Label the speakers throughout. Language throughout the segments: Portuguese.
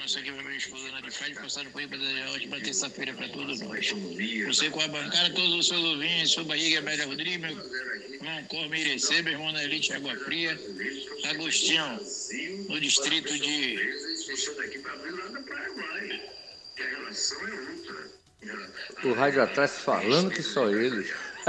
Speaker 1: começar aqui para minha esposa Ana de Fred, passando por aí para desejar uma ótima terça-feira para todos nós. Você com a bancada, todos os seus ouvintes, sua barriga Amélia Rodrigues, meu irmão Corme Irecê, meu irmão na Elite Água Fria, Agostinho, no distrito de...
Speaker 2: O rádio atrás falando que só ele.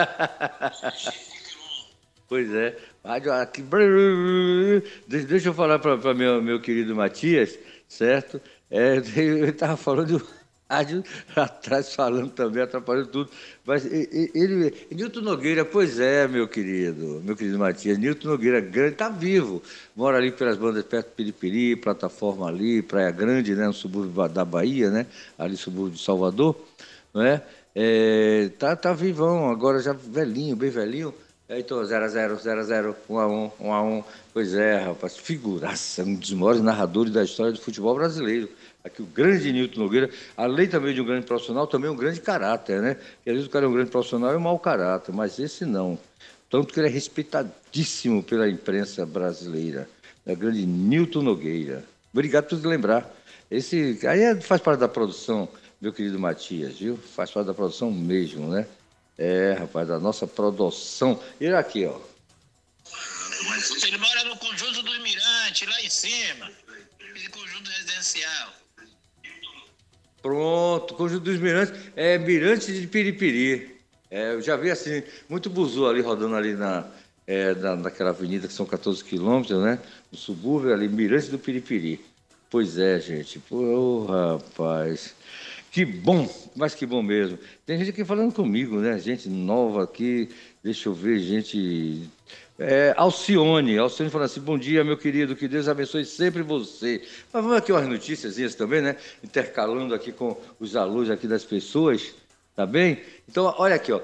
Speaker 2: Pois é, rádio aqui. Deixa eu falar para meu querido Matias, certo? Ele estava falando do rádio atrás falando também, atrapalhando tudo. Mas Nilton Nogueira, pois é, meu querido Matias, Nilton Nogueira grande, está vivo. Mora ali pelas bandas perto do Piripiri, plataforma ali, Praia Grande, né, no subúrbio da Bahia, né? Ali subúrbio de Salvador, não é? Tá vivão, agora já velhinho, bem velhinho. Então, 0-0, 0-0, 1-1, 1-1. Pois é, rapaz, figuraça, um dos maiores narradores da história do futebol brasileiro. Aqui o grande Nilton Nogueira, além também de um grande profissional, também um grande caráter, né? Porque às vezes o cara é um grande profissional e um mau caráter, mas esse não. Tanto que ele é respeitadíssimo pela imprensa brasileira. É o grande Nilton Nogueira. Obrigado por te lembrar. Esse aí faz parte da produção, meu querido Matias, viu? Faz parte da produção mesmo, né? Rapaz, da nossa produção. E aqui, ó.
Speaker 1: Ele mora no Conjunto dos Mirantes, lá em cima. Esse conjunto residencial.
Speaker 2: Pronto, Conjunto dos Mirantes. Mirantes de Piripiri. Eu já vi assim, muito buzu ali rodando ali naquela avenida que são 14 quilômetros, né? No subúrbio ali, Mirantes do Piripiri. Pois é, gente. Pô, rapaz. Que bom, mas que bom mesmo. Tem gente aqui falando comigo, né? Gente nova aqui, deixa eu ver, gente... Alcione falando assim, bom dia, meu querido, que Deus abençoe sempre você. Mas vamos aqui umas notícias também, né? Intercalando aqui com os alôs aqui das pessoas, tá bem? Então, olha aqui, ó.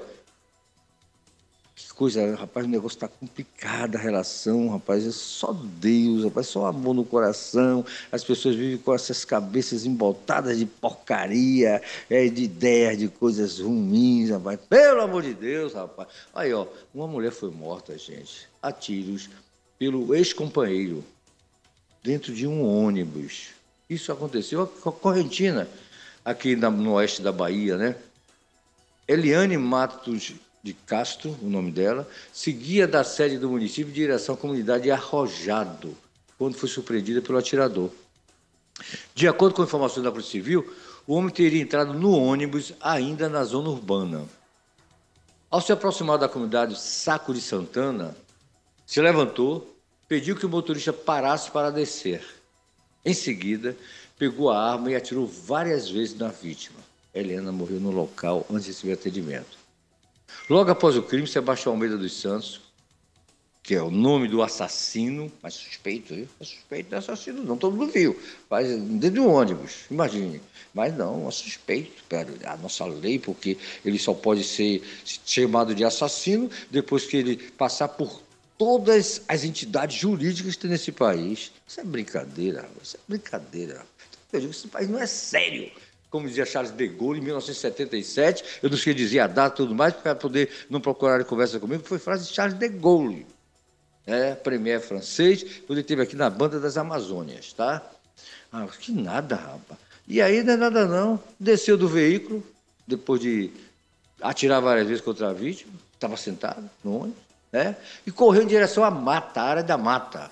Speaker 2: Que coisa, rapaz, o negócio tá complicado, a relação, rapaz, é só Deus, rapaz, só amor no coração, as pessoas vivem com essas cabeças embotadas de porcaria, de ideias, de coisas ruins, rapaz, pelo amor de Deus, rapaz. Aí, ó, uma mulher foi morta, gente, a tiros, pelo ex-companheiro, dentro de um ônibus. Isso aconteceu com a Correntina, aqui no oeste da Bahia, né? Eliane Matos de Castro, o nome dela, seguia da sede do município em direção à comunidade de Arrojado, quando foi surpreendida pelo atirador. De acordo com informações da Polícia Civil, o homem teria entrado no ônibus ainda na zona urbana. Ao se aproximar da comunidade Saco de Santana, se levantou, pediu que o motorista parasse para descer. Em seguida, pegou a arma e atirou várias vezes na vítima. Helena morreu no local antes de receber atendimento. Logo após o crime, Sebastião Almeida dos Santos, que é o nome do assassino, mas suspeito, viu? É suspeito de assassino, não, todo mundo viu, mas dentro de um ônibus, imagine. Mas não, é suspeito, a nossa lei, porque ele só pode ser chamado de assassino depois que ele passar por todas as entidades jurídicas que tem nesse país. Isso é brincadeira, isso é brincadeira. Eu digo, esse país não é sério. Como dizia Charles de Gaulle, em 1977, eu não sei dizer a data e tudo mais, para poder não procurar conversa comigo, foi frase de Charles de Gaulle, premier francês, quando ele esteve aqui na Banda das Amazônias, tá? Que nada, rapaz. E aí não é nada não, desceu do veículo, depois de atirar várias vezes contra a vítima, estava sentado no ônibus, e correu em direção à mata, à área da mata.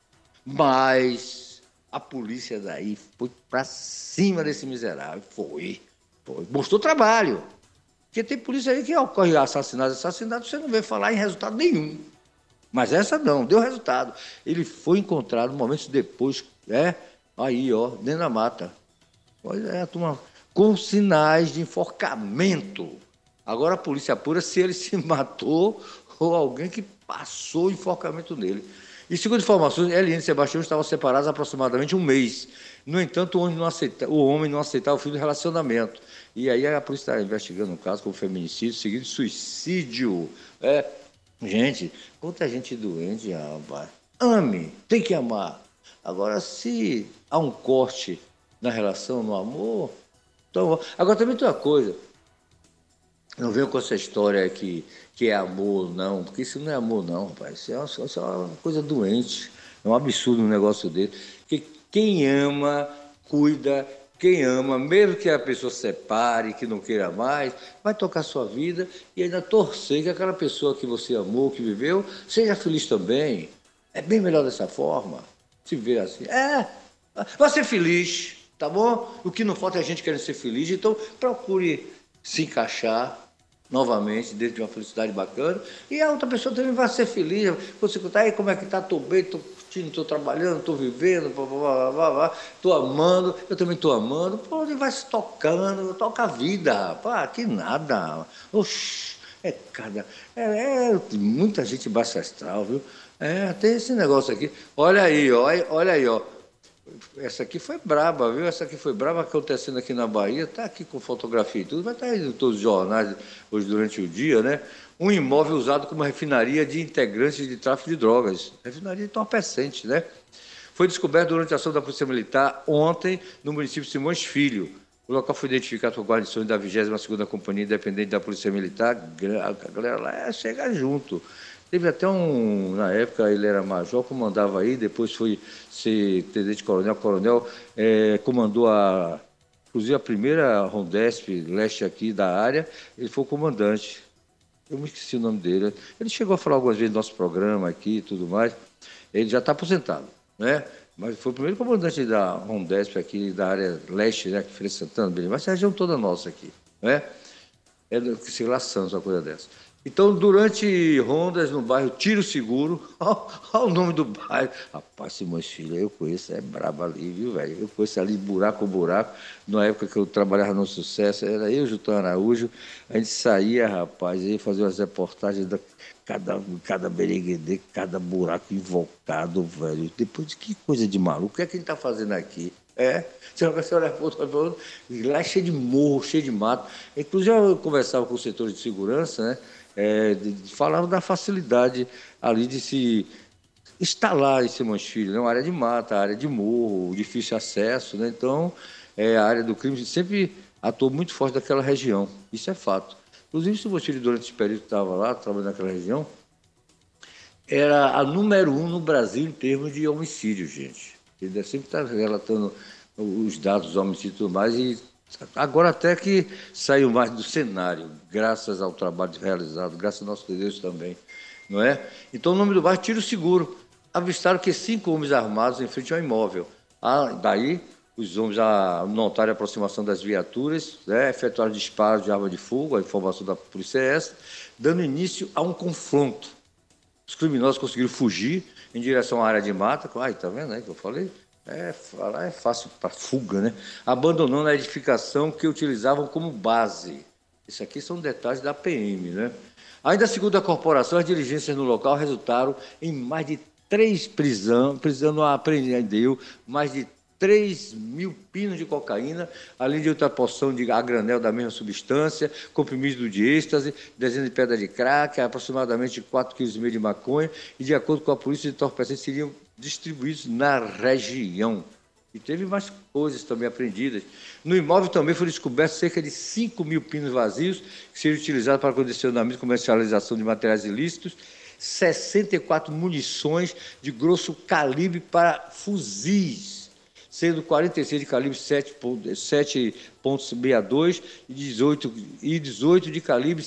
Speaker 2: Mas a polícia daí foi para cima desse miserável. Foi. Mostrou trabalho. Porque tem polícia aí que ocorre assassinato, você não vê falar em resultado nenhum. Mas essa não, deu resultado. Ele foi encontrado momentos depois, aí, ó, dentro da mata. Pois é, turma, com sinais de enforcamento. Agora a polícia apura se ele se matou ou alguém que passou o enforcamento nele. E, segundo informações, Eliane e Sebastião estavam separados há aproximadamente um mês. No entanto, o homem não aceitava o fim do relacionamento. E aí a polícia está investigando o caso como feminicídio, seguido de suicídio. Gente, quanta gente doente, rapaz. Ame, tem que amar. Agora, se há um corte na relação, no amor... Então, agora, também tem uma coisa. Não venham com essa história que é amor, não, porque isso não é amor, não, rapaz. Isso é uma coisa doente. É um absurdo um negócio dele. Porque quem ama cuida, quem ama, mesmo que a pessoa separe, que não queira mais, vai tocar sua vida e ainda torcer que aquela pessoa que você amou, que viveu, seja feliz também. É bem melhor dessa forma, se ver assim. Vai ser feliz, tá bom? O que não falta é a gente querendo ser feliz, então procure se encaixar novamente dentro de uma felicidade bacana e a outra pessoa também vai ser feliz. Você contar, aí como é que tá? Estou bem, estou curtindo, estou trabalhando, estou vivendo, estou amando, eu também estou amando. Pô, ele vai se tocando, toca a vida, rapaz, que nada. Oxi, muita gente baixa astral, viu? Tem esse negócio aqui. Olha aí, ó. Essa aqui foi braba, viu? Essa aqui foi braba acontecendo aqui na Bahia, está aqui com fotografia e tudo, vai estar aí em todos os jornais hoje durante o dia, né? Um imóvel usado como refinaria de integrantes de tráfico de drogas, refinaria entorpecente, né? Foi descoberto durante a ação da Polícia Militar ontem no município de Simões Filho. O local foi identificado por guarnições da 22ª Companhia Independente da Polícia Militar. A galera lá chega junto. Teve até na época ele era major, comandava aí, depois foi ser tenente-coronel, comandou inclusive a primeira Rondesp leste aqui da área, ele foi o comandante. Eu me esqueci o nome dele. Ele chegou a falar algumas vezes no nosso programa aqui e tudo mais. Ele já está aposentado, né? Mas foi o primeiro comandante da Rondesp aqui da área leste, né? Que Feira de Santana, mas a região toda nossa aqui, né? Sei lá, Santos, uma coisa dessa. Então, durante rondas no bairro Tiro Seguro, olha o nome do bairro. Rapaz, Simões Filho, eu conheço, é brabo ali, viu, velho? Eu conheço ali buraco a buraco. Na época que eu trabalhava no Sucesso, era eu, Jutão Araújo, a gente saía, rapaz, ia fazer umas reportagens de cada berenguedê, cada buraco invocado, velho. Depois, que coisa de maluco, o que é que a gente está fazendo aqui? Você olha para outro, lá é cheio de morro, cheio de mato. Inclusive, eu conversava com os setores de segurança, né? Falaram da facilidade ali de se instalar em Simões Filho, né? Uma área de mata, área de morro, difícil acesso, né? Então, a área do crime sempre atuou muito forte daquela região, isso é fato. Inclusive, Simões Filho, durante esse período que estava lá, trabalhando naquela região, era a número 1 no Brasil em termos de homicídio, gente. Ele deve sempre estar relatando os dados dos homicídios e tudo mais, e agora até que saiu mais do cenário, graças ao trabalho realizado, graças ao nosso Deus também, não é? Então, o nome do bairro, Tiro Seguro. Avistaram que 5 homens armados em frente ao imóvel. Daí, os homens notaram a aproximação das viaturas, né, efetuaram disparos de arma de fogo, a informação da polícia é essa, dando início a um confronto. Os criminosos conseguiram fugir em direção à área de mata. Tá vendo aí que eu falei? Falar é fácil para fuga, né? Abandonando a edificação que utilizavam como base. Isso aqui são detalhes da PM, né? Ainda segundo a corporação, as diligências no local resultaram em mais de 3 prisões, apreendeu mais de 3.000 pinos de cocaína, além de outra porção a granel da mesma substância, comprimido de êxtase, dezenas de pedras de crack, aproximadamente 4,5 kg de maconha, e, de acordo com a polícia, os entorpecentes seriam distribuídos na região. E teve mais coisas também apreendidas. No imóvel também foram descobertos cerca de 5.000 pinos vazios, que seriam utilizados para condicionamento e comercialização de materiais ilícitos, 64 munições de grosso calibre para fuzis, sendo 46 de calibre 7,62 e 18 de calibre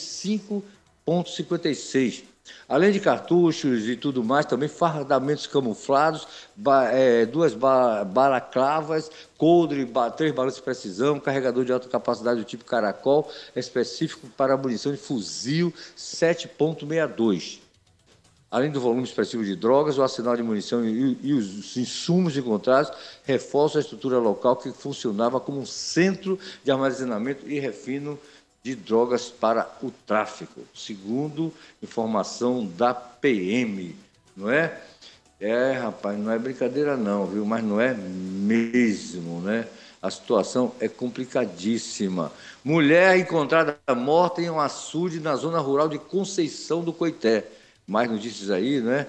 Speaker 2: 5,56. Além de cartuchos e tudo mais, também fardamentos camuflados, 2 balaclavas, coldre, 3 balas de precisão, carregador de alta capacidade do tipo caracol, específico para munição de fuzil 7,62. Além do volume expressivo de drogas, o arsenal de munição e os insumos encontrados reforçam a estrutura local que funcionava como um centro de armazenamento e refino de drogas para o tráfico, segundo informação da PM, não é? Rapaz, não é brincadeira não, viu? Mas não é mesmo, né? A situação é complicadíssima. Mulher encontrada morta em um açude na zona rural de Conceição do Coité. Mais notícias aí, né?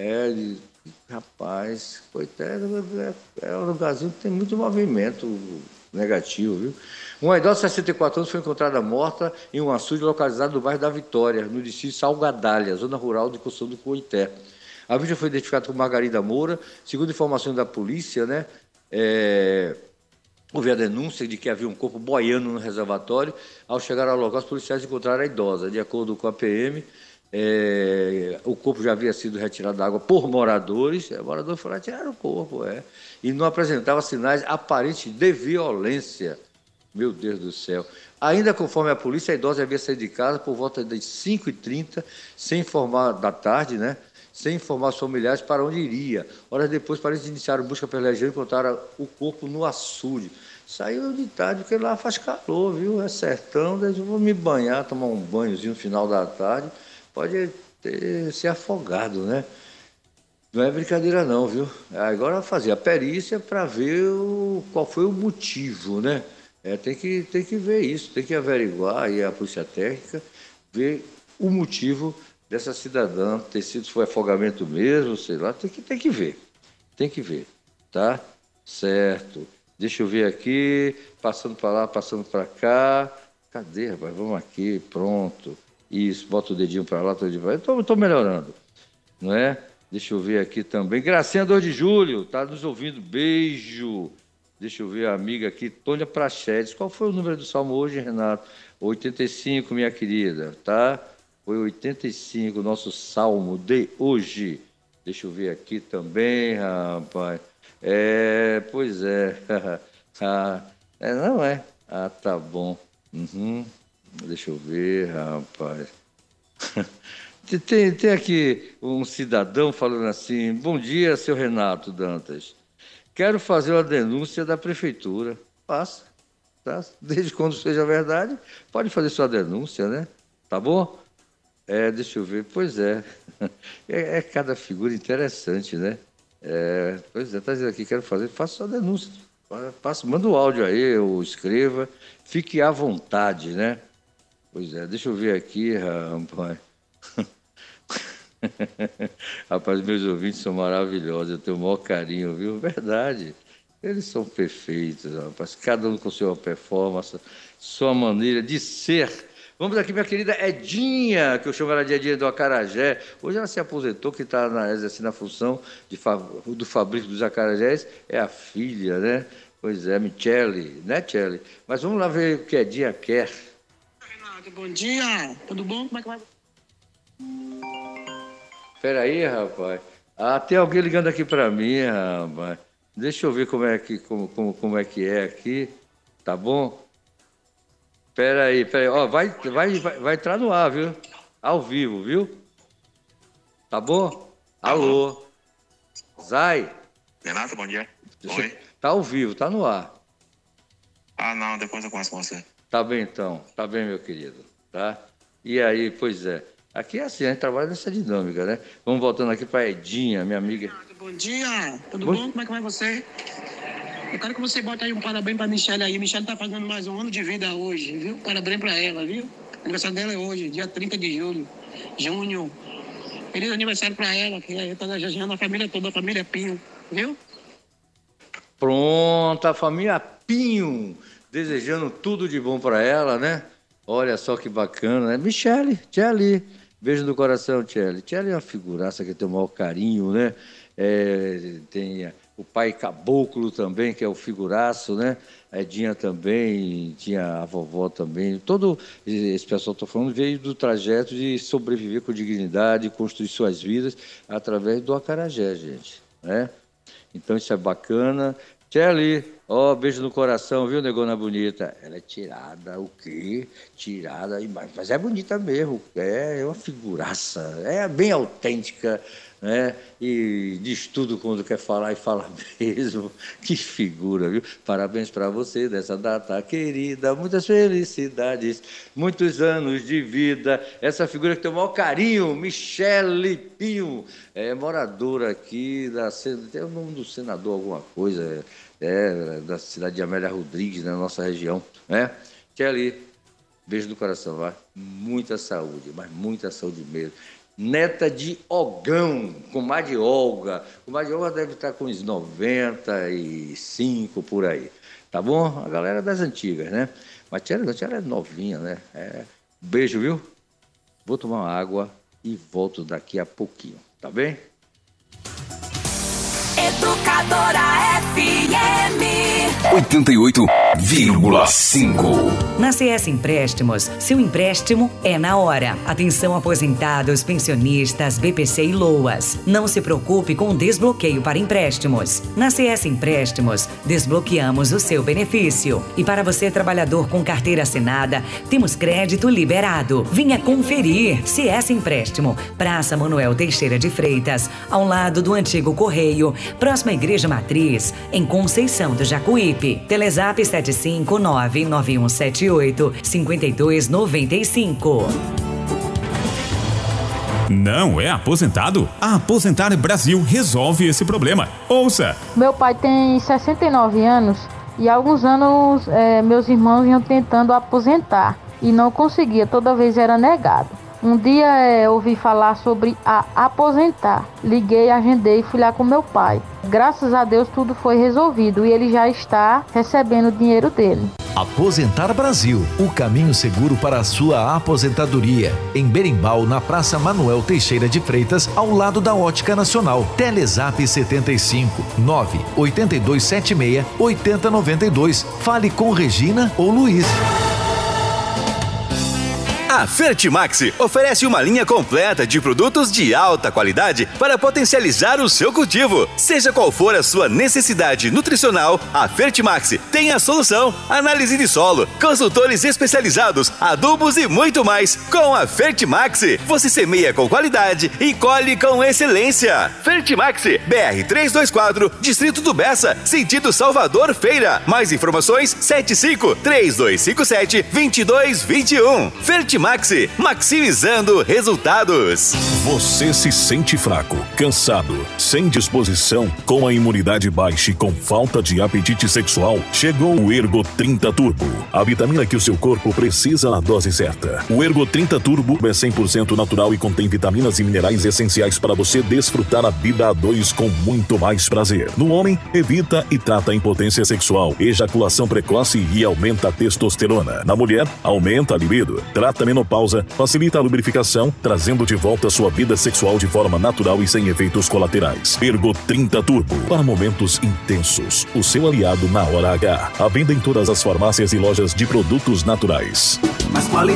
Speaker 2: Rapaz, Coité é um lugarzinho que tem muito movimento negativo, viu? Uma idosa de 64 anos foi encontrada morta em um açude localizado no bairro da Vitória, no distrito Salgadalha, zona rural de Conceição do Coité. A vítima foi identificada por Margarida Moura, segundo informações da polícia, né? houve a denúncia de que havia um corpo boiando no reservatório. Ao chegar ao local, os policiais encontraram a idosa. De acordo com a PM, o corpo já havia sido retirado da água por moradores. O morador foi lá tirar o corpo, e não apresentava sinais aparentes de violência. Meu Deus do céu. Ainda conforme a polícia, a idosa havia saído de casa por volta das 5h30, sem informar da tarde, né? Sem informar os familiares para onde iria. Horas depois, parentes iniciaram busca pela região e encontraram o corpo no açude. Saiu de tarde, porque lá faz calor, viu? É sertão, eu vou me banhar, tomar um banhozinho no final da tarde. Pode ser afogado, né? Não é brincadeira não, viu? Agora fazer a perícia para ver qual foi o motivo, né? Tem que ver isso, tem que averiguar aí a polícia técnica, ver o motivo dessa cidadã ter sido, se foi afogamento mesmo, sei lá, tem que ver, tá? Certo. Deixa eu ver aqui, passando para lá, passando para cá. Cadê, rapaz? Vamos aqui, pronto. Isso, bota o dedinho para lá, tô de volta. Estou melhorando, não é? Deixa eu ver aqui também. Gracinha 2 de julho, tá nos ouvindo. Beijo. Deixa eu ver a amiga aqui, Tônia Prachedes. Qual foi o número do salmo hoje, Renato? 85, minha querida, tá? Foi 85, nosso salmo de hoje. Deixa eu ver aqui também, rapaz. Pois é. Não é? Ah, tá bom. Uhum. Deixa eu ver, rapaz. Tem aqui um cidadão falando assim: bom dia, seu Renato Dantas. Quero fazer uma denúncia da prefeitura. Faça, tá? Desde quando seja verdade, pode fazer sua denúncia, né? Tá bom? Deixa eu ver. Pois é. É cada figura interessante, né? Pois é, tá dizendo aqui, quero fazer, faça sua denúncia. Manda o áudio aí, ou escreva. Fique à vontade, né? Pois é, deixa eu ver aqui, rapaz. Rapaz, meus ouvintes são maravilhosos, eu tenho o maior carinho, viu? Verdade. Eles são perfeitos, rapaz. Cada um com sua performance, sua maneira de ser. Vamos aqui, minha querida Edinha, que eu chamo ela de Edinha do Acarajé. Hoje ela se aposentou, que está exercendo a função do fabrico dos acarajés. É a filha, né? Pois é, Michele, né, Michele? Mas vamos lá ver o que a Edinha quer.
Speaker 3: Renato, bom dia. Tudo bom? Como é que vai?
Speaker 2: Espera aí, rapaz. Tem alguém ligando aqui para mim, rapaz. Deixa eu ver como é que é aqui. Tá bom? Espera aí. Ó, vai entrar no ar, viu? Ao vivo, viu? Tá bom? Alô? Zay?
Speaker 4: Renato, bom dia. Oi.
Speaker 2: Tá ao vivo, tá no ar.
Speaker 4: Não, depois eu converso com você.
Speaker 2: Tá bem, então. Tá bem, meu querido. Tá? E aí, pois é. Aqui é assim, a gente trabalha nessa dinâmica, né? Vamos voltando aqui para Edinha, minha amiga.
Speaker 3: Bom dia, tudo bom? Como é que vai você? Eu quero que você bote aí um parabéns para a Michelle aí. Michelle tá fazendo mais um ano de vida hoje, viu? Parabéns para ela, viu? O aniversário dela é hoje, dia 30 de julho. Junho. Feliz aniversário para ela, que está desejando a família toda, a família Pinho, viu?
Speaker 2: Pronto, a família Pinho, desejando tudo de bom para ela, né? Olha só que bacana, né? Michele, Tcheli, beijo no coração, Tcheli. Tcheli é uma figuraça que tem o maior carinho, né? Tem o pai Caboclo também, que é o figuraço, né? A Edinha também, tinha a vovó também. Todo esse pessoal que estou falando veio do trajeto de sobreviver com dignidade, construir suas vidas através do acarajé, gente, né? Então isso é bacana. Tcheli, beijo no coração, viu, negona bonita? Ela é tirada, o quê? Tirada, mas é bonita mesmo, é uma figuraça, é bem autêntica, né? E diz tudo quando quer falar e fala mesmo. Que figura, viu? Parabéns para você dessa data querida, muitas felicidades, muitos anos de vida. Essa figura que tem o maior carinho, Michele Pinho, moradora aqui tem o nome do senador, alguma coisa, da cidade de Amélia Rodrigues, na nossa região, né? Kelly, beijo no coração, vai. Muita saúde, mas muita saúde mesmo. Neta de Ogão, comadre Olga. Comadre Olga deve estar com uns 95 por aí, tá bom? A galera das antigas, né? Mas Tia é novinha, né? Beijo, viu? Vou tomar uma água e volto daqui a pouquinho, tá bem?
Speaker 5: Educadora FM. 88,5.
Speaker 6: Na CS Empréstimos, seu empréstimo é na hora. Atenção aposentados, pensionistas, BPC e LOAS. Não se preocupe com o desbloqueio para empréstimos. Na CS Empréstimos, desbloqueamos o seu benefício. E para você, trabalhador com carteira assinada, temos crédito liberado. Venha conferir. CS Empréstimo, Praça Manuel Teixeira de Freitas, ao lado do antigo Correio, próxima à Igreja Matriz, em Conceição do Jacuípe. Telezap 759-9178-5295.
Speaker 7: Não é aposentado? A Aposentar Brasil resolve esse problema. Ouça!
Speaker 8: Meu pai tem 69 anos e há alguns anos meus irmãos iam tentando aposentar e não conseguia, toda vez era negado. Um dia ouvi falar sobre a Aposentar. Liguei, agendei e fui lá com meu pai. Graças a Deus tudo foi resolvido e ele já está recebendo o dinheiro dele.
Speaker 9: Aposentar Brasil, o caminho seguro para a sua aposentadoria. Em Berimbau, na Praça Manuel Teixeira de Freitas, ao lado da Ótica Nacional. Telezap 75 98276 8092. Fale com Regina ou Luiz.
Speaker 10: A Fertimax oferece uma linha completa de produtos de alta qualidade para potencializar o seu cultivo. Seja qual for a sua necessidade nutricional, a Fertimax tem a solução. Análise de solo, consultores especializados, adubos e muito mais. Com a Fertimax, você semeia com qualidade e colhe com excelência. Fertimax, BR 324, Distrito do Bessa, sentido Salvador Feira. Mais informações, 75-3257-2221. Fertimax, maximizando resultados.
Speaker 11: Você se sente fraco, cansado, sem disposição, com a imunidade baixa e com falta de apetite sexual? Chegou o Ergo 30 Turbo, a vitamina que o seu corpo precisa na dose certa. O Ergo 30 Turbo é 100% natural e contém vitaminas e minerais essenciais para você desfrutar a vida a dois com muito mais prazer. No homem, evita e trata a impotência sexual, ejaculação precoce e aumenta a testosterona. Na mulher, aumenta a libido, trata menopausa, facilita a lubrificação, trazendo de volta a sua vida sexual de forma natural e sem efeitos colaterais. Ergo 30 Turbo, para momentos intensos. O seu aliado na hora H. À venda em todas as farmácias e lojas de produtos naturais.
Speaker 5: Mais qualidade.